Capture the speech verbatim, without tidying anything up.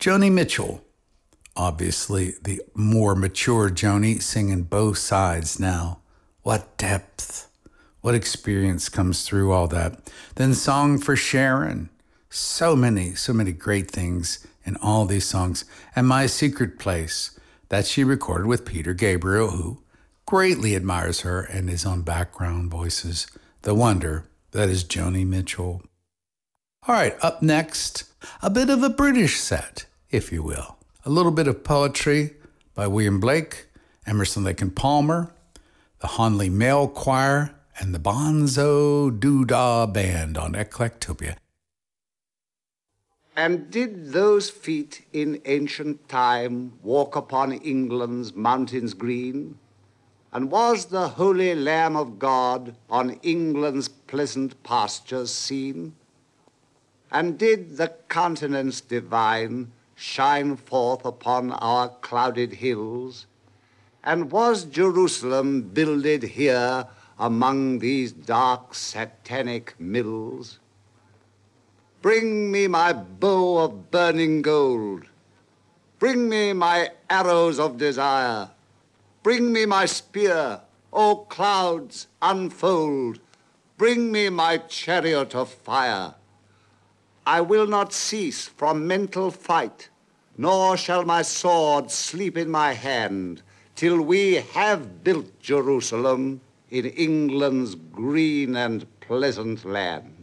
Joni Mitchell, obviously the more mature Joni, singing both sides now. What depth, what experience comes through all that. Then Song for Sharon. So many, so many great things in all these songs. And My Secret Place, that she recorded with Peter Gabriel, who greatly admires her and his own background voices. The wonder that is Joni Mitchell. All right, up next, a bit of a British set, if you will. A little bit of poetry by William Blake, Emerson, Lake and Palmer, the Honley Male Choir, and the Bonzo Doodah Band on Eclectopia. And did those feet in ancient time walk upon England's mountains green? And was the holy Lamb of God on England's pleasant pastures seen? And did the countenance divine shine forth upon our clouded hills? And was Jerusalem builded here among these dark satanic mills? Bring me my bow of burning gold. Bring me my arrows of desire. Bring me my spear, O clouds, unfold. Bring me my chariot of fire. I will not cease from mental fight, nor shall my sword sleep in my hand, till we have built Jerusalem in England's green and pleasant land.